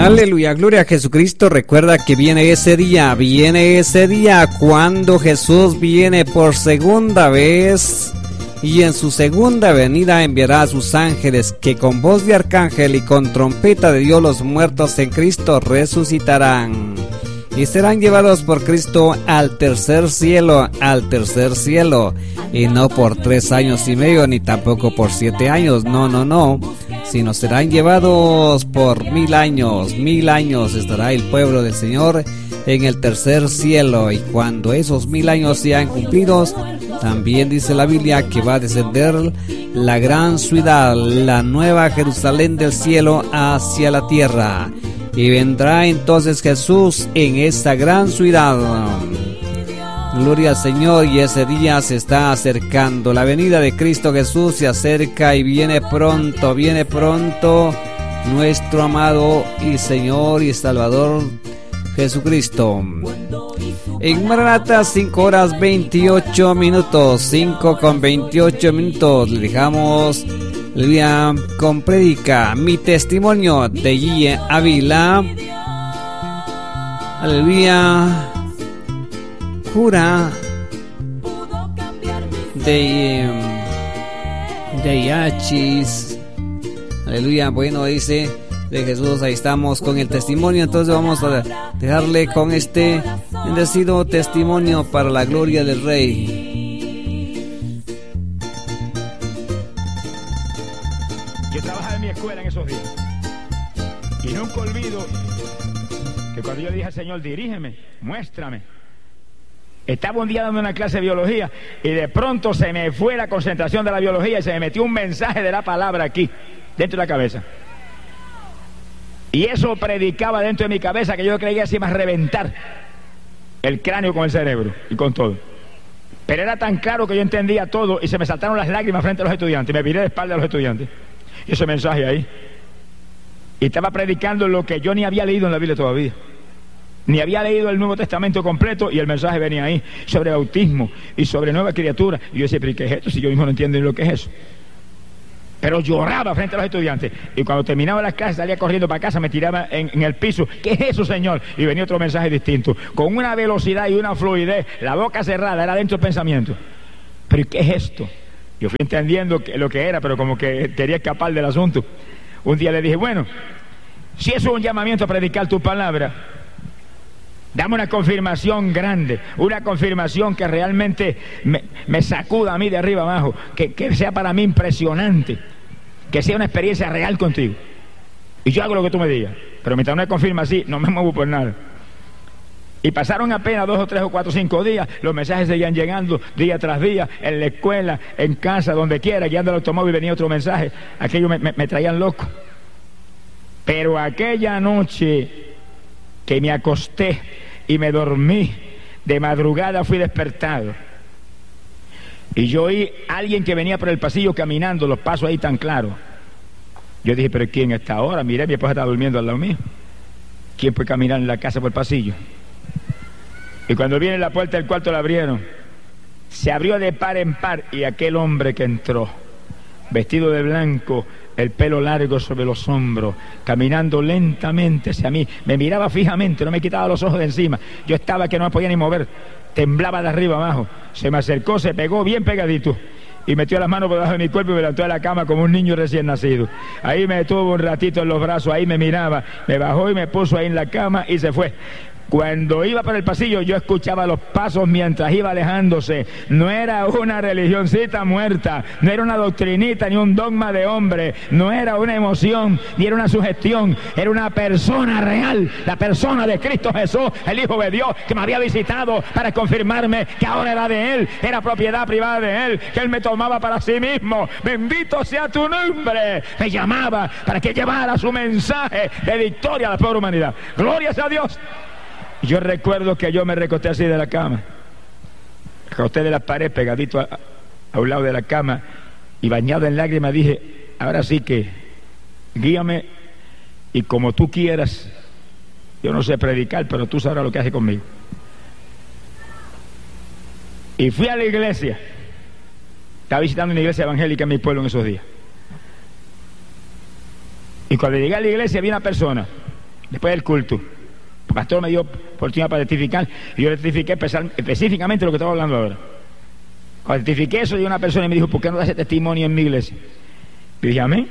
Aleluya, gloria a Jesucristo. Recuerda que viene ese día cuando Jesús viene por segunda vez y en su segunda venida enviará a sus ángeles que con voz de arcángel y con trompeta de Dios los muertos en Cristo resucitarán y serán llevados por Cristo al tercer cielo, y no por 3 años y medio ni tampoco por 7 años, no, sino serán llevados por 1000 años. 1000 años estará el pueblo del Señor en el tercer cielo, y cuando esos 1000 años sean cumplidos, también dice la Biblia que va a descender la gran ciudad, la nueva Jerusalén del cielo hacia la tierra, y vendrá entonces Jesús en esta gran ciudad. Gloria al Señor, y ese día se está acercando. La venida de Cristo Jesús se acerca y viene pronto nuestro amado y Señor y Salvador Jesucristo. En Maranata, 5:28, 5:28. Le dejamos con prédica Mi Testimonio de Guille Ávila. Aleluya. Cura de Yachis. Aleluya. Bueno, dice de Jesús, ahí estamos con el testimonio. Entonces vamos a dejarle con este bendecido testimonio para la gloria del Rey. Yo trabajaba en mi escuela en esos días y nunca olvido que cuando yo dije al Señor, dirígeme, muéstrame. Estaba un día dando una clase de biología y de pronto se me fue la concentración de la biología y se me metió un mensaje de la palabra aquí, dentro de la cabeza. Y eso predicaba dentro de mi cabeza, que yo creía que se iba a reventar el cráneo con el cerebro y con todo. Pero era tan claro que yo entendía todo y se me saltaron las lágrimas frente a los estudiantes. Me viré de espalda a los estudiantes. Y ese mensaje ahí. Y estaba predicando lo que yo ni había leído en la Biblia todavía. Ni había leído el Nuevo Testamento completo, y el mensaje venía ahí sobre bautismo y sobre nueva criatura. Y yo decía, pero ¿qué es esto? Si yo mismo no entiendo ni lo que es eso. Pero lloraba frente a los estudiantes. Y cuando terminaba las clases, salía corriendo para casa, me tiraba en el piso. ¿Qué es eso, Señor? Y venía otro mensaje distinto, con una velocidad y una fluidez, la boca cerrada, era dentro del pensamiento. ¿Pero qué es esto? Yo fui entendiendo lo que era, pero como que quería escapar del asunto. Un día le dije, bueno, si eso es un llamamiento a predicar tu palabra, dame una confirmación grande, una confirmación que realmente me sacuda a mí de arriba abajo, que sea para mí impresionante, que sea una experiencia real contigo. Y yo hago lo que tú me digas, pero mientras no me confirma así, no me muevo por nada. Y pasaron apenas 2 o 3 o 4 o 5 días, los mensajes seguían llegando día tras día, en la escuela, en casa, donde quiera, guiando el automóvil venía otro mensaje. Aquello me traían loco. Pero aquella noche que me acosté y me dormí, de madrugada fui despertado. Y yo oí a alguien que venía por el pasillo caminando, los pasos ahí tan claros. Yo dije, pero ¿quién está ahora? Miré, mi esposa estaba durmiendo al lado mío. ¿Quién puede caminar en la casa por el pasillo? Y cuando viene la puerta del cuarto la abrieron. Se abrió de par en par y aquel hombre que entró, vestido de blanco, el pelo largo sobre los hombros, caminando lentamente hacia mí, me miraba fijamente, no me quitaba los ojos de encima. Yo estaba que no me podía ni mover, temblaba de arriba abajo. Se me acercó, se pegó bien pegadito y metió las manos por debajo de mi cuerpo y me levantó de la cama como un niño recién nacido. Ahí me tuvo un ratito en los brazos, ahí me miraba, me bajó y me puso ahí en la cama y se fue. Cuando iba por el pasillo yo escuchaba los pasos mientras iba alejándose. No era una religioncita muerta, no era una doctrinita ni un dogma de hombre, no era una emoción ni era una sugestión, era una persona real, la persona de Cristo Jesús, el Hijo de Dios, que me había visitado para confirmarme que ahora era de Él, era propiedad privada de Él, que Él me tomaba para sí mismo. Bendito sea tu nombre. Me llamaba para que llevara su mensaje de victoria a la pobre humanidad. Gloria sea a Dios. Yo recuerdo que yo me recosté así de la cama, recosté de la pared pegadito a un lado de la cama y bañado en lágrimas dije, ahora sí que guíame y como tú quieras. Yo no sé predicar, pero tú sabrás lo que haces conmigo. Y fui a la iglesia. Estaba visitando una iglesia evangélica en mi pueblo en esos días. Y cuando llegué a la iglesia vi una persona después del culto. El pastor me dio oportunidad para testificar y yo le testifiqué específicamente lo que estaba hablando ahora. Cuando testifiqué eso, llegó una persona y me dijo, ¿por qué no das ese testimonio en mi iglesia? Y dije, amén.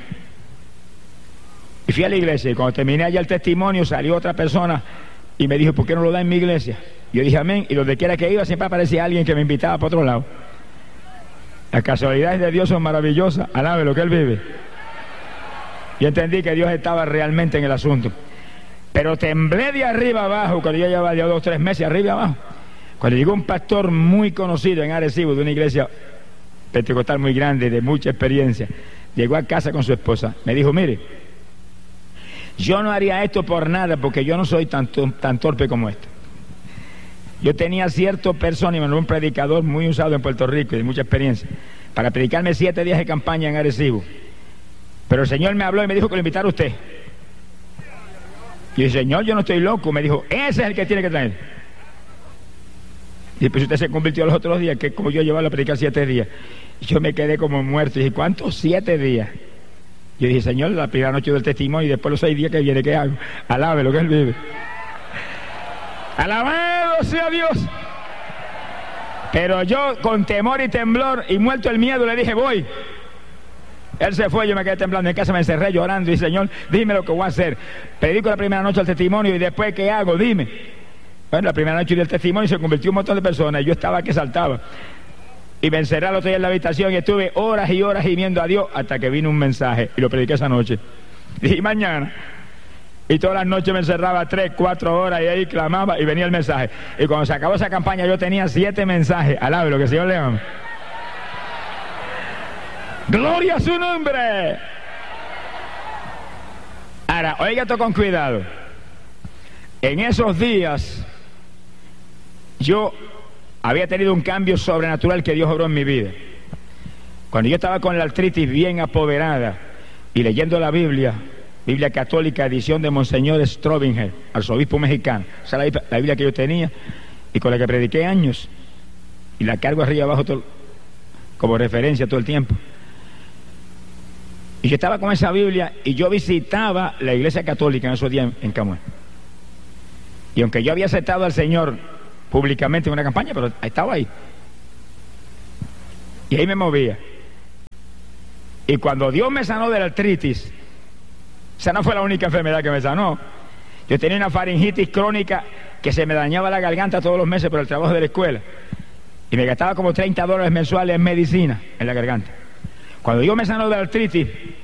Y fui a la iglesia y cuando terminé allá el testimonio salió otra persona y me dijo, ¿por qué no lo da en mi iglesia? Yo dije, amén. Y donde quiera que iba siempre aparecía alguien que me invitaba para otro lado. Las casualidades de Dios son maravillosas. Alabe lo que Él vive. Yo entendí que Dios estaba realmente en el asunto. Pero temblé de arriba abajo cuando yo llevaba ya 2 o 3 meses arriba abajo. Cuando llegó un pastor muy conocido en Arecibo, de una iglesia pentecostal muy grande, de mucha experiencia, llegó a casa con su esposa. Me dijo, mire, yo no haría esto por nada porque yo no soy tan torpe como este. Yo tenía cierto persona, y un predicador muy usado en Puerto Rico y de mucha experiencia, para predicarme 7 días de campaña en Arecibo. Pero el Señor me habló y me dijo que lo invitara a usted. Y el Señor, yo no estoy loco. Me dijo, ese es el que tiene que traer. Y pues usted se convirtió los otros días, que como yo llevaba a predicar 7 días. Y yo me quedé como muerto. Y dije, ¿cuántos 7 días? Yo dije, Señor, la primera noche del testimonio y después los 6 días que viene, ¿qué hago? Alabe lo que Él vive. Alabado sea Dios. Pero yo con temor y temblor y muerto el miedo le dije, voy. Él se fue, yo me quedé temblando en casa, me encerré llorando y Señor, dime lo que voy a hacer. Predico la primera noche el testimonio y después ¿qué hago? Dime. Bueno, la primera noche del testimonio se convirtió en un montón de personas y yo estaba que saltaba. Y me encerré al otro día en la habitación y estuve horas y horas gimiendo a Dios hasta que vino un mensaje y lo prediqué esa noche. Y mañana. Y todas las noches me encerraba 3, 4 horas y ahí clamaba y venía el mensaje. Y cuando se acabó esa campaña yo tenía 7 mensajes. Alabe lo que el Señor le ama. ¡Gloria a su nombre! Ahora, oiga esto con cuidado. En esos días yo había tenido un cambio sobrenatural que Dios obró en mi vida. Cuando yo estaba con la artritis bien apoderada y leyendo la Biblia católica, edición de Monseñor Strobinger, arzobispo mexicano, esa es la Biblia que yo tenía y con la que prediqué años y la cargo arriba abajo como referencia todo el tiempo. Y yo estaba con esa Biblia y yo visitaba la iglesia católica en esos días en Camuy. Y aunque yo había aceptado al Señor públicamente en una campaña, pero estaba ahí. Y ahí me movía. Y cuando Dios me sanó de la artritis, esa no fue la única enfermedad que me sanó. Yo tenía una faringitis crónica que se me dañaba la garganta todos los meses por el trabajo de la escuela. Y me gastaba como $30 mensuales en medicina en la garganta. Cuando Dios me sanó de la artritis,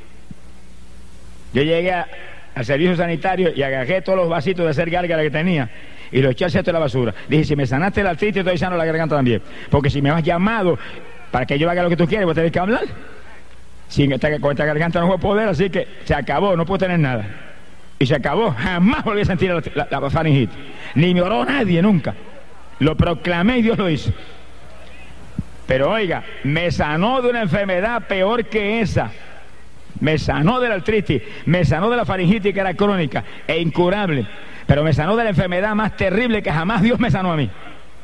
yo llegué al servicio sanitario y agarré todos los vasitos de hacer gárgara que tenía y los eché al cesto de la basura. Dije, si me sanaste la artritis, estoy sanando la garganta también. Porque si me has llamado para que yo haga lo que tú quieres, voy a tener que hablar. Con esta garganta no voy a poder, así que se acabó, no puedo tener nada. Y se acabó, jamás volví a sentir la faringitis. Ni me oró nadie nunca. Lo proclamé y Dios lo hizo. Pero oiga, me sanó de una enfermedad peor que esa. Me sanó de la artritis, me sanó de la faringitis que era crónica e incurable. Pero me sanó de la enfermedad más terrible que jamás Dios me sanó a mí.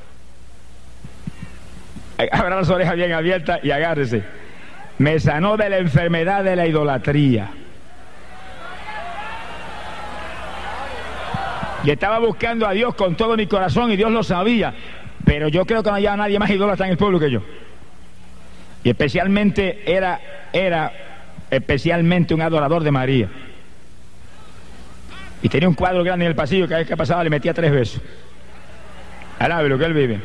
Abra las orejas bien abiertas y agárrese. Me sanó de la enfermedad de la idolatría. Y estaba buscando a Dios con todo mi corazón y Dios lo sabía. Pero yo creo que no había nadie más idólatra en el pueblo que yo. Y especialmente era especialmente un adorador de María. Y tenía un cuadro grande en el pasillo, cada vez que pasaba le metía 3 besos. Alabe lo que Él vive.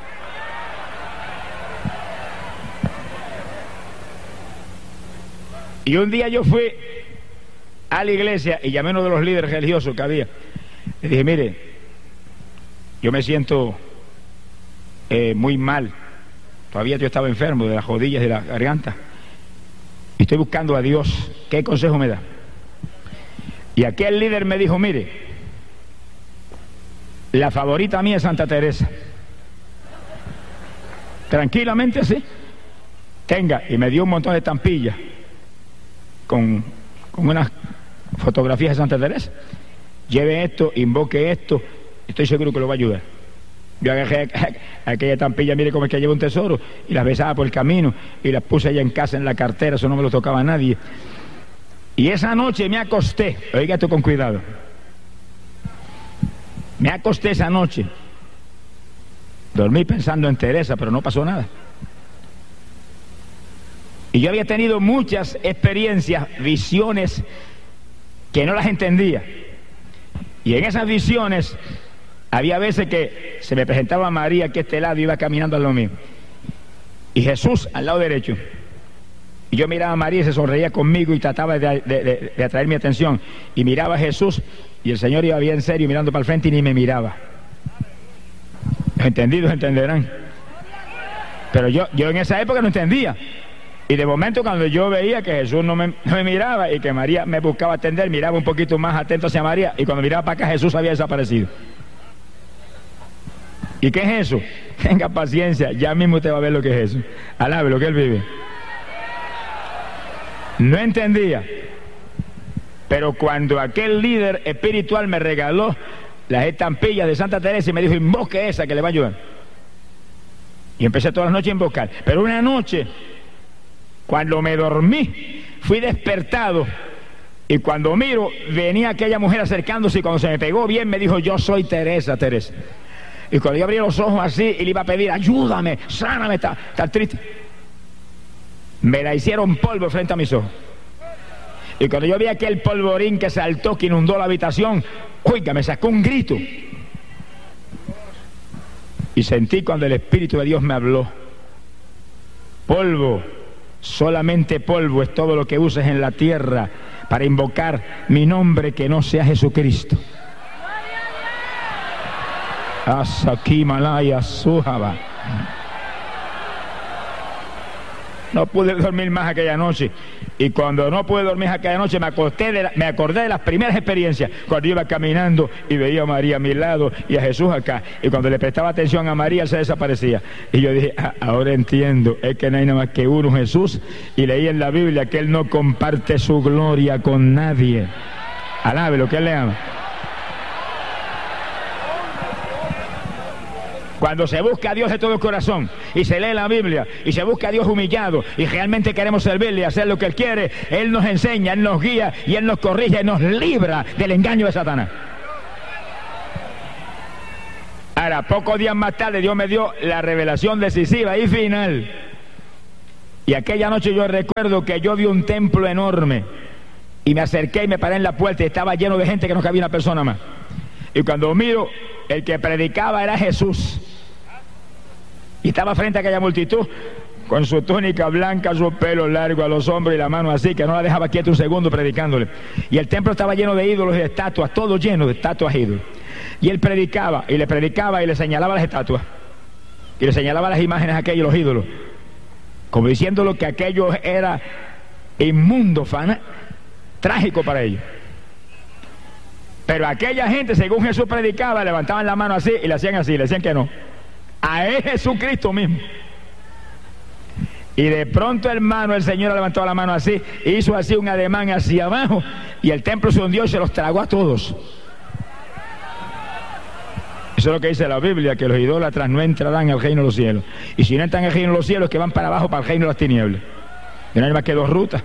Y un día yo fui a la iglesia y llamé a uno de los líderes religiosos que había. Le dije, mire, yo me siento muy mal. Todavía yo estaba enfermo de las rodillas y de la garganta. Y estoy buscando a Dios. ¿Qué consejo me da? Y aquel líder me dijo, mire, la favorita mía es Santa Teresa. Tranquilamente así. Tenga. Y me dio un montón de estampillas con unas fotografías de Santa Teresa. Lleve esto, invoque esto. Estoy seguro que lo va a ayudar. Yo agarré aquella estampilla, mire cómo es que lleva un tesoro, y las besaba por el camino, y las puse allá en casa en la cartera, eso no me lo tocaba a nadie. Y esa noche me acosté, oiga esto con cuidado, Me acosté esa noche. Dormí pensando en Teresa, pero no pasó nada. Y yo había tenido muchas experiencias, visiones, que no las entendía. Y en esas visiones, había veces que se me presentaba María aquí a este lado y iba caminando al lado mío. Y Jesús al lado derecho. Y yo miraba a María y se sonreía conmigo y trataba de atraer mi atención. Y miraba a Jesús y el Señor iba bien serio mirando para el frente y ni me miraba. Los entendidos entenderán. Pero yo en esa época no entendía. Y de momento cuando yo veía que Jesús no me miraba y que María me buscaba atender, miraba un poquito más atento hacia María y cuando miraba para acá Jesús había desaparecido. ¿Y qué es eso? Tenga paciencia, ya mismo usted va a ver lo que es eso. Alabe lo que él vive. No entendía. Pero cuando aquel líder espiritual me regaló las estampillas de Santa Teresa y me dijo, invoque esa que le va a ayudar. Y empecé todas las noches a invocar. Pero una noche, cuando me dormí, fui despertado. Y cuando miro, venía aquella mujer acercándose y cuando se me pegó bien me dijo, yo soy Teresa, Teresa. Y cuando yo abrí los ojos así y le iba a pedir, ayúdame, sáname, está triste. Me la hicieron polvo frente a mis ojos. Y cuando yo vi aquel polvorín que saltó, que inundó la habitación, oiga, me sacó un grito. Y sentí cuando el Espíritu de Dios me habló. Polvo, solamente polvo es todo lo que uses en la tierra para invocar mi nombre que no sea Jesucristo. Asaki Malaya Sujaba. No pude dormir más aquella noche. Y cuando no pude dormir aquella noche me acordé de las primeras experiencias. Cuando iba caminando y veía a María a mi lado y a Jesús acá. Y cuando le prestaba atención a María, él se desaparecía. Y yo dije, ahora entiendo. Es que no hay nada más que uno, Jesús. Y leí en la Biblia que él no comparte su gloria con nadie. Alabe lo que él le ama. Cuando se busca a Dios de todo el corazón y se lee la Biblia y se busca a Dios humillado y realmente queremos servirle y hacer lo que Él quiere, Él nos enseña, Él nos guía y Él nos corrige y nos libra del engaño de Satanás. Ahora, pocos días más tarde Dios me dio la revelación decisiva y final. Y aquella noche yo recuerdo que yo vi un templo enorme y me acerqué y me paré en la puerta y estaba lleno de gente que no cabía una persona más. Y cuando miro, el que predicaba era Jesús. Y estaba frente a aquella multitud con su túnica blanca, su pelo largo a los hombros y la mano así, que no la dejaba quieta un segundo predicándole. Y el templo estaba lleno de ídolos y de estatuas, todo lleno de estatuas e ídolos. Y él predicaba y le señalaba las estatuas. Y le señalaba las imágenes a aquellos, los ídolos. Como diciéndolo que aquello era inmundo, trágico para ellos. Pero aquella gente, según Jesús predicaba, levantaban la mano así y le hacían así, le decían que no. A él Jesucristo mismo. Y de pronto, hermano, el Señor levantó la mano así, hizo así un ademán hacia abajo y el templo se hundió y se los tragó a todos. Eso es lo que dice la Biblia, que los idólatras no entrarán al reino de los cielos. Y si no entran al reino de los cielos, que van para abajo, para el reino de las tinieblas. Y no hay más que dos rutas.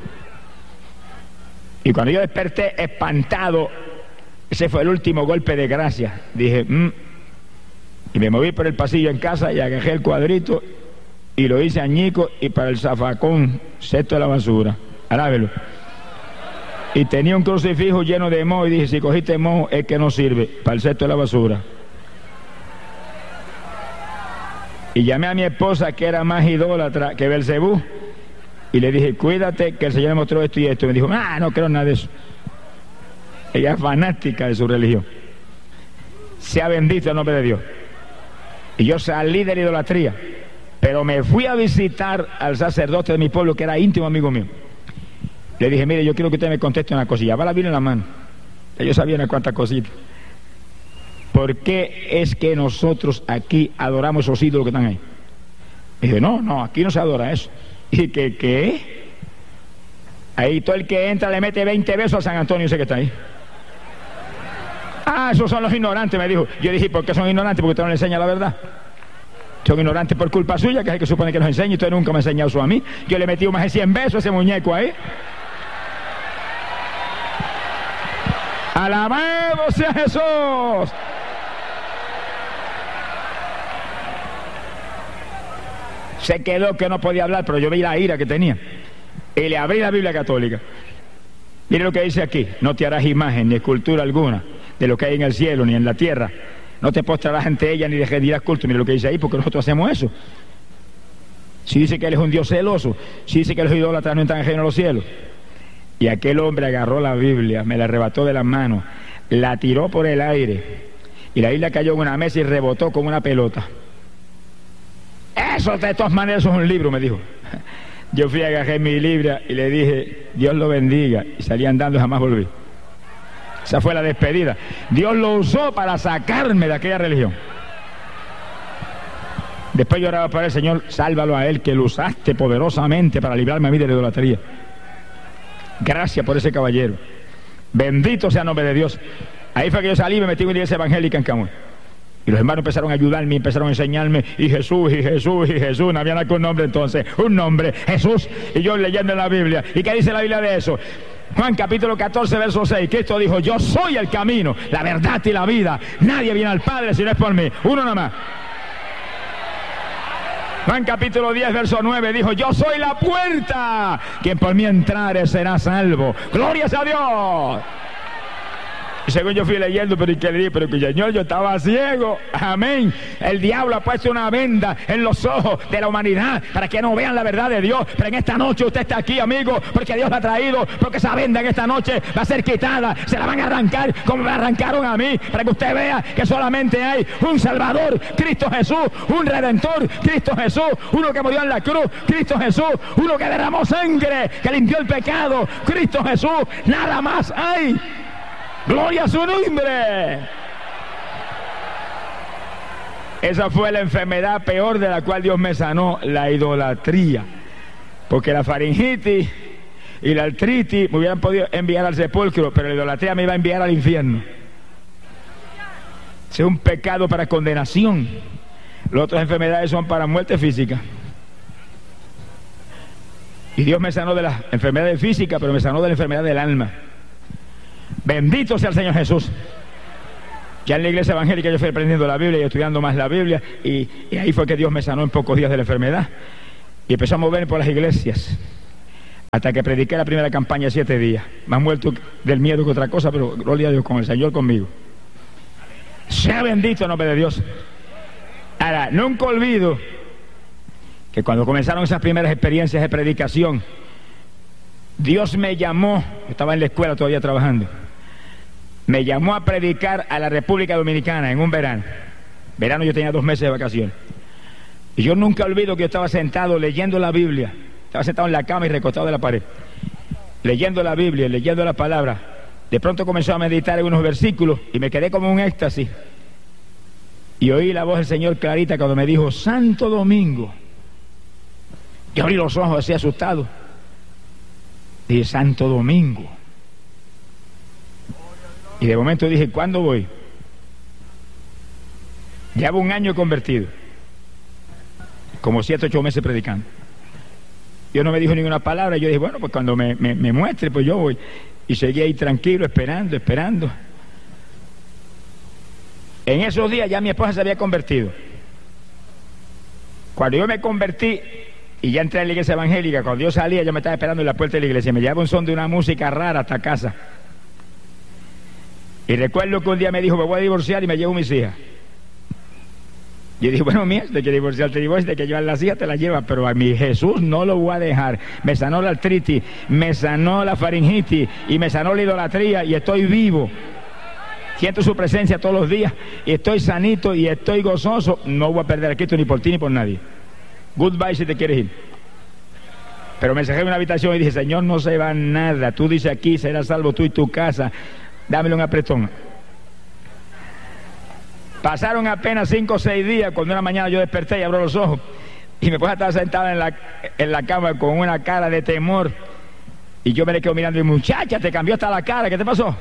Y cuando yo desperté espantado, ese fue el último golpe de gracia. Dije, y me moví por el pasillo en casa y agarré el cuadrito y lo hice añico y para el zafacón, cesto de la basura. Alábelo. Y tenía un crucifijo lleno de moho y dije, si cogiste moho es que no sirve, para el cesto de la basura. Y llamé a mi esposa, que era más idólatra que Belcebú, y le dije, cuídate que el Señor me mostró esto y esto. Y me dijo, no creo nada de eso. Ella es fanática de su religión. Sea bendito el nombre de Dios. Y yo salí de la idolatría, pero me fui a visitar al sacerdote de mi pueblo, que era íntimo amigo mío. Le dije, mire, yo quiero que usted me conteste una cosilla. Va la Biblia en la mano. Ellos sabían a cuántas cositas. ¿Por qué es que nosotros aquí adoramos esos ídolos que están ahí? Y dije, no, aquí no se adora eso. ¿Y qué? Ahí todo el que entra le mete 20 besos a San Antonio, ese que está ahí. Esos son los ignorantes, me dijo. Yo dije, ¿por qué son ignorantes? Porque usted no le enseña la verdad. Son ignorantes por culpa suya, que es el que supone que nos enseña, y usted nunca me ha enseñado eso a mí. Yo le metí más de 100 besos a ese muñeco ahí. ¡Alabado sea Jesús! Se quedó que no podía hablar, pero yo vi la ira que tenía. Y le abrí la Biblia católica. Mire lo que dice aquí: no te harás imagen ni escultura alguna de lo que hay en el cielo ni en la tierra. No te postrarás ante ella ni le rendirás culto. Mire lo que dice ahí, porque nosotros hacemos eso. Si dice que él es un Dios celoso, si dice que los idólatras no están ajenos a los cielos. Y aquel hombre agarró la Biblia, me la arrebató de las manos, la tiró por el aire, y la Biblia cayó en una mesa y rebotó como una pelota. Eso de todas maneras es un libro, me dijo. Yo fui a agarrar mi Biblia y le dije, Dios lo bendiga, y salí andando y jamás volví. Esa fue la despedida. Dios lo usó para sacarme de aquella religión. Después yo oraba para el Señor, sálvalo a él, que lo usaste poderosamente para librarme a mí de la idolatría. Gracias por ese caballero. Bendito sea el nombre de Dios. Ahí fue que yo salí y me metí en una iglesia evangélica en Camuy. Y los hermanos empezaron a ayudarme, empezaron a enseñarme, y Jesús, y Jesús, y Jesús. No había nada con nombre entonces, un nombre, Jesús. Y yo leyendo en la Biblia. ¿Y qué dice la Biblia de eso? Juan capítulo 14, verso 6. Cristo dijo, yo soy el camino, la verdad y la vida. Nadie viene al Padre si no es por mí. Uno nomás. Juan capítulo 10, verso 9 dijo, yo soy la puerta, quien por mí entrare será salvo. ¡Gloria a Dios! Y según yo fui leyendo, pero que le dije, pero que Señor, yo estaba ciego. Amén. El diablo ha puesto una venda en los ojos de la humanidad para que no vean la verdad de Dios. Pero en esta noche usted está aquí, amigo, porque Dios la ha traído, porque esa venda en esta noche va a ser quitada. Se la van a arrancar como me arrancaron a mí, para que usted vea que solamente hay un Salvador, Cristo Jesús, un Redentor, Cristo Jesús, uno que murió en la cruz, Cristo Jesús, uno que derramó sangre, que limpió el pecado, Cristo Jesús. Nada más hay. ¡Gloria a su nombre! Esa fue la enfermedad peor de la cual Dios me sanó, la idolatría. Porque la faringitis y la artritis me hubieran podido enviar al sepulcro, pero la idolatría me iba a enviar al infierno. Es un pecado para condenación. Las otras enfermedades son para muerte física. Y Dios me sanó de las enfermedades físicas, pero me sanó de la enfermedad del alma. Bendito sea el Señor Jesús. Ya en la iglesia evangélica yo fui aprendiendo la Biblia y estudiando más la Biblia, y ahí fue que Dios me sanó en pocos días de la enfermedad, y empezó a moverme por las iglesias hasta que prediqué la primera campaña 7 días, más muerto del miedo que otra cosa, pero gloria a Dios, con el Señor conmigo. Sea bendito el nombre de Dios. Ahora, nunca olvido que cuando comenzaron esas primeras experiencias de predicación, Dios me llamó, estaba en la escuela todavía trabajando, me llamó a predicar a la República Dominicana en un verano. Verano yo tenía 2 meses de vacaciones. Y yo nunca olvido que yo estaba sentado leyendo la Biblia, estaba sentado en la cama y recostado de la pared, leyendo la Biblia, leyendo la palabra. De pronto comenzó a meditar en unos versículos y me quedé como un éxtasis. Y oí la voz del Señor clarita cuando me dijo, Santo Domingo. Yo abrí los ojos así asustado. Dije, Santo Domingo. Y de momento dije, ¿cuándo voy? Llevo 1 año convertido, como 7, 8 meses predicando. Yo no me dijo ninguna palabra. Yo dije, bueno, pues cuando me muestre, pues yo voy. Y seguí ahí tranquilo, esperando. En esos días ya mi esposa se había convertido. Cuando yo me convertí y ya entré a la iglesia evangélica, cuando yo salía, yo me estaba esperando en la puerta de la iglesia. Me llevaba un son de una música rara hasta casa. Y recuerdo que un día me dijo, me voy a divorciar y me llevo mis hijas. Yo dije, bueno, mía, de que divorciar te divorcias, de que llevar las hijas te las llevas, pero a mi Jesús no lo voy a dejar. Me sanó la artritis, me sanó la faringitis y me sanó la idolatría, y estoy vivo. Siento su presencia todos los días y estoy sanito y estoy gozoso. No voy a perder a Cristo ni por ti ni por nadie. Goodbye si te quieres ir. Pero me encerré en una habitación y dije, Señor, no se va nada. Tú dices aquí, serás salvo tú y tu casa. Dámelo un apretón. Pasaron apenas 5 o 6 días cuando una mañana yo desperté y abro los ojos y mi esposa estaba sentada en la cama con una cara de temor, y yo me le quedo mirando y, muchacha, te cambió hasta la cara, ¿qué te pasó?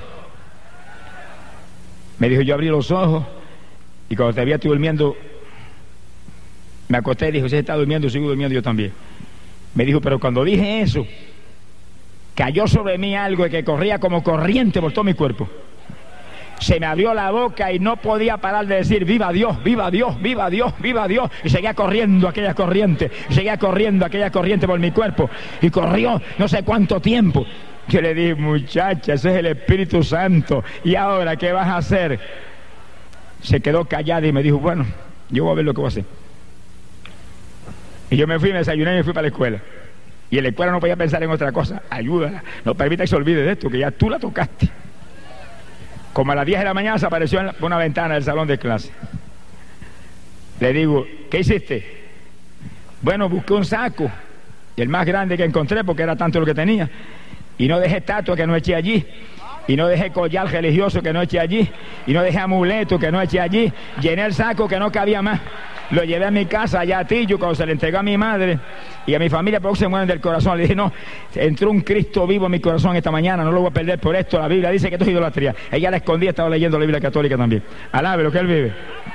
Me dijo, yo abrí los ojos y cuando te había estoy durmiendo, me acosté y dije, usted está durmiendo, sigo durmiendo yo también. Me dijo, pero cuando dije eso, cayó sobre mí algo que corría como corriente por todo mi cuerpo. Se me abrió la boca y no podía parar de decir: viva Dios, viva Dios, viva Dios, viva Dios. Y seguía corriendo aquella corriente, por mi cuerpo. Y corrió no sé cuánto tiempo. Yo le dije: muchacha, ese es el Espíritu Santo. ¿Y ahora qué vas a hacer? Se quedó callada y me dijo: bueno, yo voy a ver lo que voy a hacer. Y yo me fui, me desayuné y me fui para la escuela. Y en la escuela no podía pensar en otra cosa. Ayúdala, no permita que se olvide de esto, que ya tú la tocaste. Como a las 10 de la mañana se apareció en una ventana del salón de clase. Le digo: ¿qué hiciste? Bueno, busqué un saco, el más grande que encontré porque era tanto lo que tenía. Y no dejé estatua que no eché allí. Y no dejé collar religioso que no eché allí. Y no dejé amuleto que no eché allí. Llené el saco que no cabía más. Lo llevé a mi casa, allá a Tillo, cuando se le entregó a mi madre y a mi familia, porque se mueren del corazón. Le dije: no, entró un Cristo vivo en mi corazón esta mañana, no lo voy a perder por esto. La Biblia dice que esto es idolatría. Ella la escondía, estaba leyendo la Biblia católica también. Alabe lo que él vive.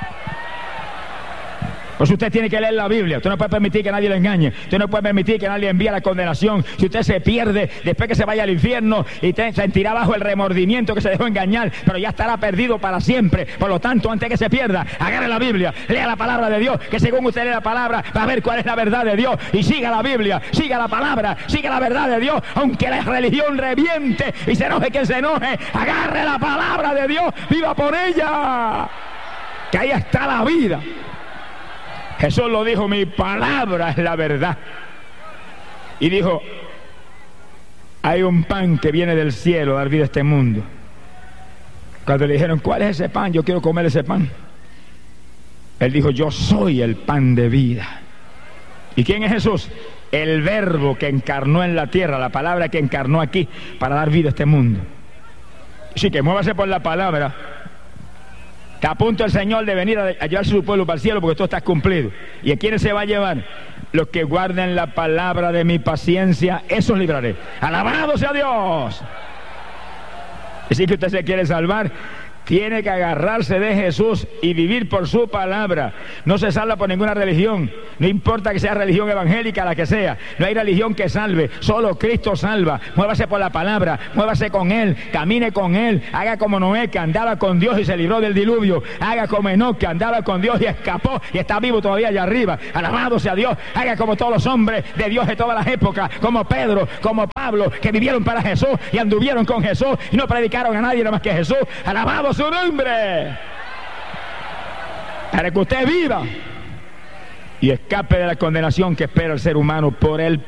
Pues usted tiene que leer la Biblia. Usted no puede permitir que nadie le engañe. Usted no puede permitir que nadie envíe la condenación. Si usted se pierde, después que se vaya al infierno, y te sentirá bajo el remordimiento que se dejó engañar, pero ya estará perdido para siempre. Por lo tanto, antes que se pierda, agarre la Biblia, lea la palabra de Dios, que según usted lee la palabra, va a ver cuál es la verdad de Dios. Y siga la Biblia, siga la palabra, siga la verdad de Dios. Aunque la religión reviente y se enoje quien se enoje, agarre la palabra de Dios, viva por ella, que ahí está la vida. Jesús lo dijo: mi palabra es la verdad. Y dijo: hay un pan que viene del cielo a dar vida a este mundo. Cuando le dijeron: ¿cuál es ese pan? Yo quiero comer ese pan. Él dijo: yo soy el pan de vida. ¿Y quién es Jesús? El verbo que encarnó en la tierra, la palabra que encarnó aquí para dar vida a este mundo. Así que muévase por la palabra. Está a punto el Señor de venir a llevarse su pueblo para el cielo, porque todo está cumplido. ¿Y a quiénes se va a llevar? Los que guarden la palabra de mi paciencia, esos libraré. ¡Alabado sea Dios! Así que usted se quiere salvar, tiene que agarrarse de Jesús y vivir por su palabra. No se salva por ninguna religión. No importa que sea religión evangélica, la que sea. No hay religión que salve. Solo Cristo salva. Muévase por la palabra. Muévase con Él. Camine con Él. Haga como Noé, que andaba con Dios y se libró del diluvio. Haga como Enoc, que andaba con Dios y escapó y está vivo todavía allá arriba. Alabado sea Dios. Haga como todos los hombres de Dios de todas las épocas. Como Pedro, como Pablo, que vivieron para Jesús y anduvieron con Jesús y no predicaron a nadie nada más que Jesús. Alabado su nombre, para que usted viva y escape de la condenación que espera el ser humano por él.